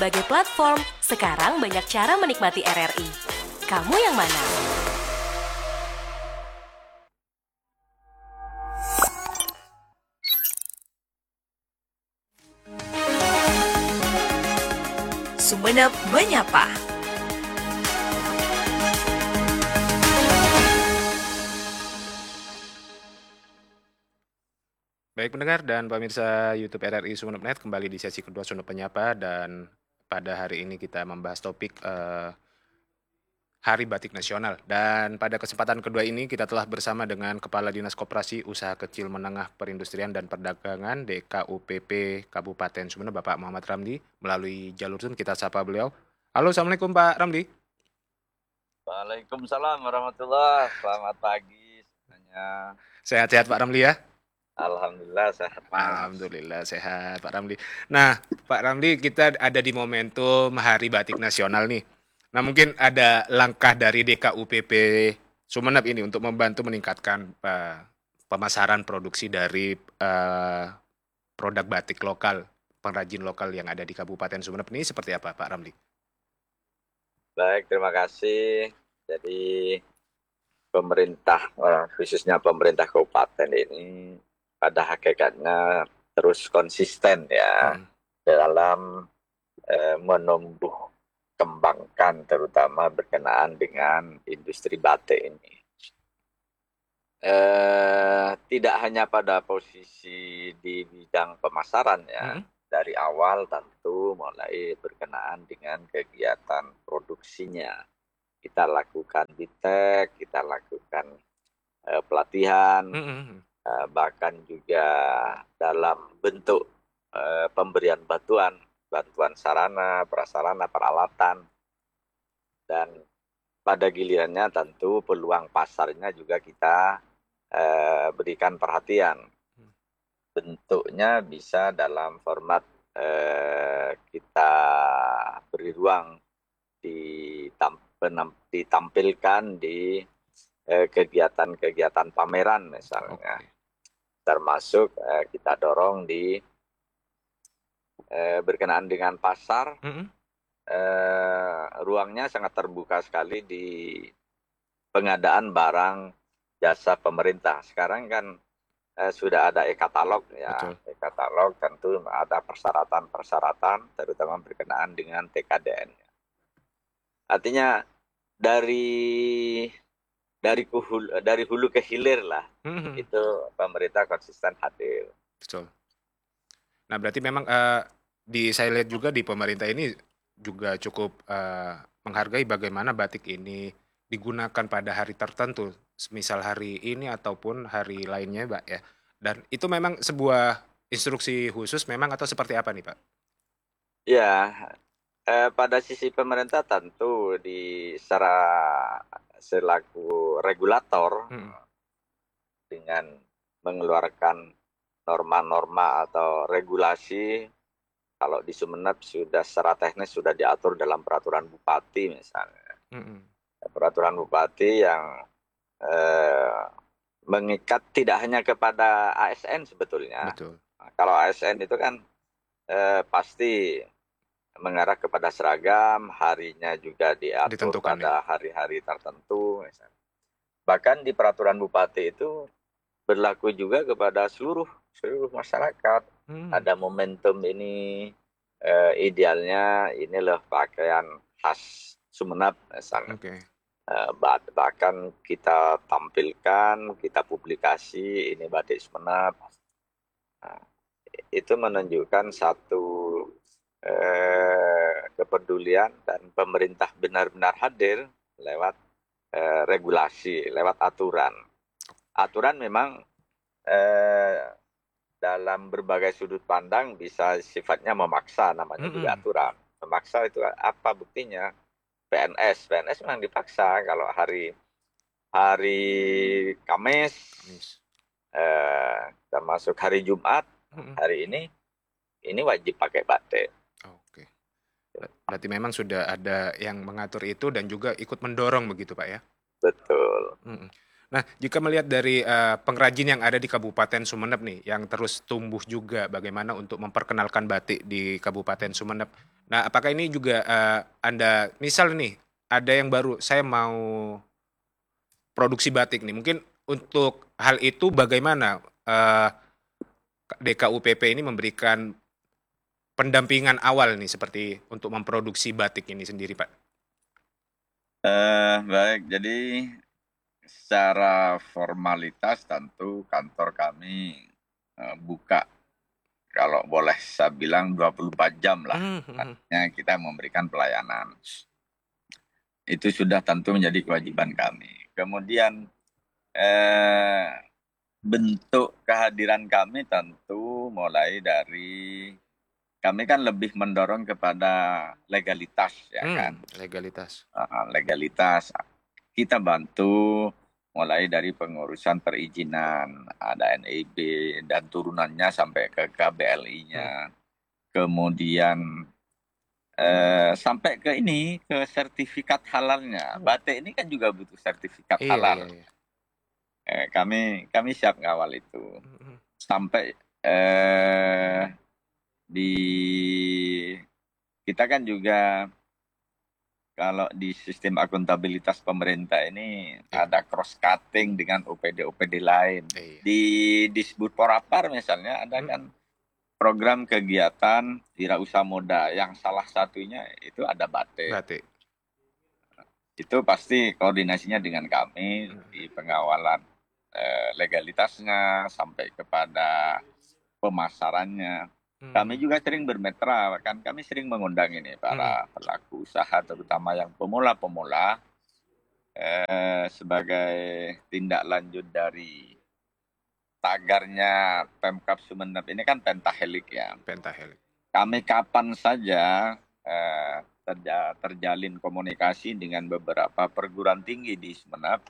Berbagai platform, sekarang banyak cara menikmati RRI. Kamu yang mana? Sumenep Menyapa. Baik pendengar dan pemirsa YouTube RRI Sumeneb.net, kembali di sesi kedua Sumeneb Menyapa, dan pada hari ini kita membahas topik Hari Batik Nasional. Dan pada kesempatan kedua ini kita telah bersama dengan Kepala Dinas Koperasi Usaha Kecil Menengah Perindustrian dan Perdagangan DKUPP Kabupaten Sumeneb, Bapak Muhammad Ramli. Melalui jalur Zoom kita sapa beliau. Halo, Assalamualaikum Pak Ramli. Waalaikumsalam warahmatullahi wabarakatuh. Selamat pagi semuanya. Sehat-sehat Pak Ramli ya? Alhamdulillah sehat, Mas. Alhamdulillah sehat Pak Ramli. Nah Pak Ramli, kita ada di momentum Hari Batik Nasional nih. Nah mungkin ada langkah dari DKUPP Sumeneb ini untuk membantu meningkatkan pemasaran produksi dari produk batik lokal, pengrajin lokal yang ada di Kabupaten Sumeneb ini seperti apa Pak Ramli? Baik, terima kasih. Jadi pemerintah, khususnya pemerintah kabupaten ini pada hakikatnya terus konsisten ya dalam menumbuh kembangkan terutama berkenaan dengan industri batik ini. Tidak hanya pada posisi di bidang pemasaran ya, dari awal tentu mulai berkenaan dengan kegiatan produksinya. Kita lakukan BITEK, kita lakukan pelatihan, bahkan juga dalam bentuk pemberian bantuan sarana, prasarana, peralatan, dan pada gilirannya tentu peluang pasarnya juga kita berikan perhatian. Bentuknya bisa dalam format kita beri ruang ditampilkan di kegiatan-kegiatan pameran misalnya. Termasuk kita dorong di berkenaan dengan pasar. Ruangnya sangat terbuka sekali di pengadaan barang jasa pemerintah. Sekarang kan sudah ada e-katalog ya. Betul. E-katalog tentu ada persyaratan-persyaratan terutama berkenaan dengan TKDN. Artinya dari hulu ke hilir lah. Itu pemerintah konsisten hadir. Betul. Nah, berarti memang saya lihat juga di pemerintah ini juga cukup menghargai bagaimana batik ini digunakan pada hari tertentu, misal hari ini ataupun hari lainnya, Pak ya. Dan itu memang sebuah instruksi khusus memang atau seperti apa nih, Pak? Ya, pada sisi pemerintah tentu secara selaku regulator dengan mengeluarkan norma-norma atau regulasi. Kalau di Sumeneb sudah secara teknis sudah diatur dalam peraturan bupati misalnya. Peraturan bupati yang mengikat tidak hanya kepada ASN sebetulnya. Betul. Nah, kalau ASN itu kan pasti mengarah kepada seragam, harinya juga diatur pada hari-hari tertentu. Misalnya. Bahkan di peraturan bupati itu berlaku juga kepada seluruh masyarakat. Ada momentum ini, idealnya inilah pakaian khas Sumeneb misalnya. Bahkan kita tampilkan, kita publikasi ini batik Sumeneb. Nah, itu menunjukkan satu kepedulian dan pemerintah benar-benar hadir lewat regulasi, lewat aturan. Aturan memang dalam berbagai sudut pandang bisa sifatnya memaksa, namanya juga aturan. Memaksa itu apa buktinya? PNS memang dipaksa kalau hari Kamis, termasuk hari Jumat, hari ini wajib pakai batik. Oke. Berarti memang sudah ada yang mengatur itu dan juga ikut mendorong begitu Pak ya? Betul. Nah, jika melihat dari pengrajin yang ada di Kabupaten Sumeneb nih, yang terus tumbuh juga, bagaimana untuk memperkenalkan batik di Kabupaten Sumeneb. Nah, apakah ini juga Anda, misal nih, ada yang baru, saya mau produksi batik nih, mungkin untuk hal itu bagaimana DKUPP ini memberikan pendampingan awal nih, seperti untuk memproduksi batik ini sendiri, Pak? Baik, jadi secara formalitas tentu kantor kami buka, kalau boleh saya bilang 24 jam lah. Artinya kita memberikan pelayanan. Itu sudah tentu menjadi kewajiban kami. Kemudian bentuk kehadiran kami tentu mulai dari, kami kan lebih mendorong kepada legalitas, ya kan? Legalitas. Legalitas. Kita bantu mulai dari pengurusan perizinan, ada NIB dan turunannya sampai ke KBLI-nya. Kemudian sampai ke ini, ke sertifikat halalnya. Batik ini kan juga butuh sertifikat halal. Iya. Kami siap ngawal itu. Sampai kita kan juga kalau di sistem akuntabilitas pemerintah ini ada cross cutting dengan OPD-OPD lain. Di Disbud Porapar misalnya ada kan program kegiatan wirausaha muda yang salah satunya itu ada batik. Itu pasti koordinasinya dengan kami di pengawalan legalitasnya sampai kepada pemasarannya. Kami juga sering bermitra, kan kami sering mengundang ini para pelaku usaha, terutama yang pemula-pemula, sebagai tindak lanjut dari tagarnya Pemkab Sumeneb ini kan pentahelik ya. Pentahelik. Kami kapan saja terjalin komunikasi dengan beberapa perguruan tinggi di Sumeneb.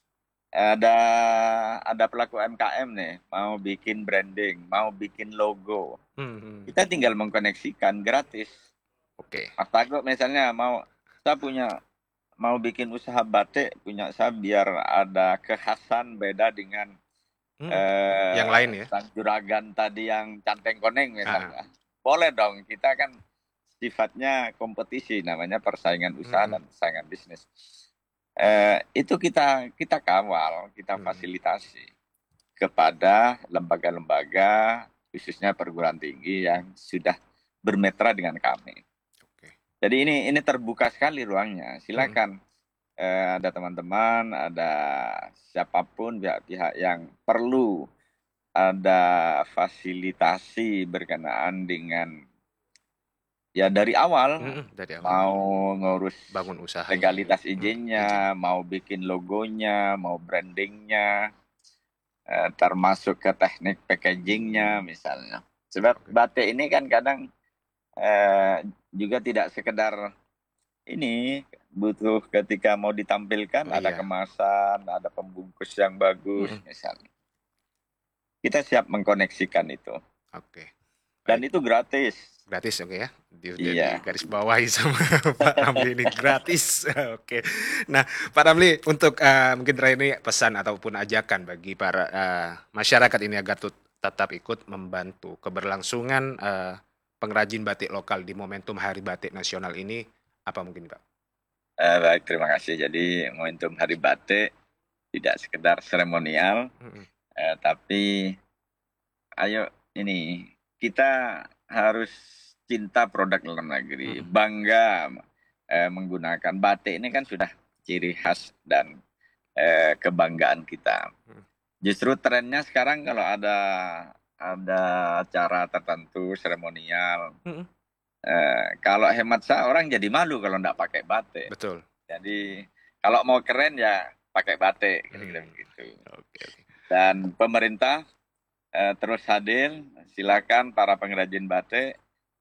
Ada pelaku UMKM nih, mau bikin branding, mau bikin logo. Kita tinggal mengkoneksikan gratis. Oke. Mas Tago misalnya mau bikin usaha batik punya saya biar ada kekhasan beda dengan yang lain ya. Juragan tadi yang Canteng Koneng misalnya. Boleh dong, kita kan sifatnya kompetisi, namanya persaingan usaha dan persaingan bisnis. Itu kita kawal, kita fasilitasi kepada lembaga-lembaga khususnya perguruan tinggi yang sudah bermitra dengan kami. Jadi ini terbuka sekali ruangnya. Silakan ada teman-teman, ada siapapun pihak-pihak yang perlu ada fasilitasi berkenaan dengan ya dari awal, mau ngurus bangun usaha, legalitas izinnya, mau bikin logonya, mau brandingnya, termasuk ke teknik packagingnya misalnya. Sebab batik ini kan kadang juga tidak sekedar ini, butuh ketika mau ditampilkan ada kemasan, ada pembungkus yang bagus misalnya. Kita siap mengkoneksikan itu. Oke. Dan itu gratis. Gratis, oke ya. Di garis bawahi sama Pak Ramli ini gratis. Oke. Nah, Pak Ramli, untuk mungkin terakhir ini pesan ataupun ajakan bagi para masyarakat ini agar tetap ikut membantu keberlangsungan pengrajin batik lokal di momentum Hari Batik Nasional ini, apa mungkin, Pak? Baik, terima kasih. Jadi momentum Hari Batik tidak sekedar seremonial, tapi ayo ini kita harus cinta produk dalam negeri, bangga menggunakan batik. Ini kan sudah ciri khas dan kebanggaan kita. Justru trennya sekarang kalau ada acara tertentu seremonial, kalau hemat saya orang jadi malu kalau nggak pakai batik. Betul. Jadi kalau mau keren ya pakai batik, kira-kira begitu. Dan pemerintah terus hadir, silakan para pengrajin batik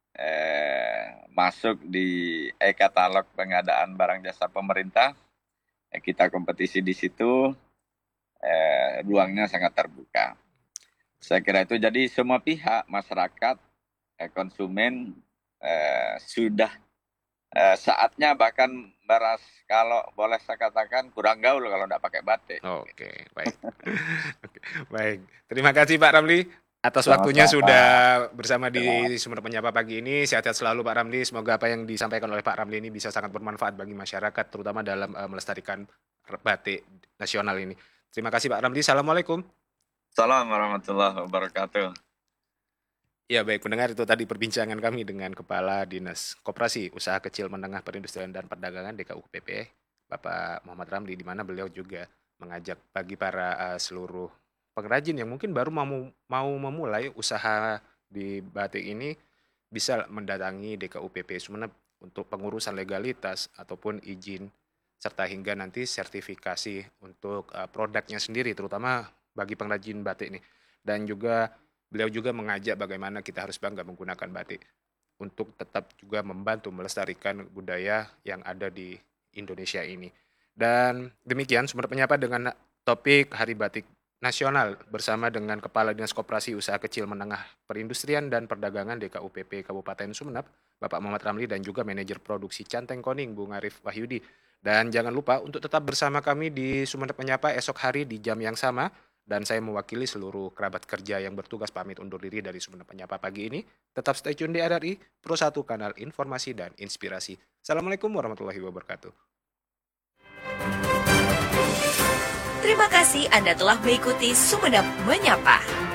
masuk di e-katalog pengadaan barang jasa pemerintah. Kita kompetisi di situ, ruangnya sangat terbuka. Saya kira itu, jadi semua pihak, masyarakat, konsumen sudah saatnya bahkan kalau boleh saya katakan kurang gaul kalau nggak pakai batik. Oke, baik. Oke, baik. Terima kasih Pak Ramli atas waktunya sudah bersama di Sumeneb Menyapa pagi ini. Sehat-sehat selalu Pak Ramli. Semoga apa yang disampaikan oleh Pak Ramli ini bisa sangat bermanfaat bagi masyarakat, terutama dalam melestarikan batik nasional ini. Terima kasih Pak Ramli. Assalamualaikum. Assalamualaikum warahmatullahi wabarakatuh. Ya baik, pendengar, itu tadi perbincangan kami dengan Kepala Dinas Koperasi Usaha Kecil Menengah Perindustrian dan Perdagangan DKUPP, Bapak Muhammad Ramli, di mana beliau juga mengajak bagi para seluruh pengrajin yang mungkin baru mau memulai usaha di batik ini bisa mendatangi DKUPP Sumeneb untuk pengurusan legalitas ataupun izin serta hingga nanti sertifikasi untuk produknya sendiri, terutama bagi pengrajin batik ini. Dan juga beliau juga mengajak bagaimana kita harus bangga menggunakan batik untuk tetap juga membantu melestarikan budaya yang ada di Indonesia ini. Dan demikian Sumeneb Menyapa dengan topik Hari Batik Nasional bersama dengan Kepala Dinas Koperasi Usaha Kecil Menengah Perindustrian dan Perdagangan DKUPP Kabupaten Sumeneb, Bapak Muhammad Ramli, dan juga Manajer Produksi Canteng Koning, Bung Arif Wahyudi. Dan jangan lupa untuk tetap bersama kami di Sumeneb Menyapa esok hari di jam yang sama. Dan saya mewakili seluruh kerabat kerja yang bertugas pamit undur diri dari Sumeneb Menyapa pagi ini. Tetap stay tune di RRI, Pro 1 kanal informasi dan inspirasi. Assalamualaikum warahmatullahi wabarakatuh. Terima kasih Anda telah mengikuti Sumeneb Menyapa.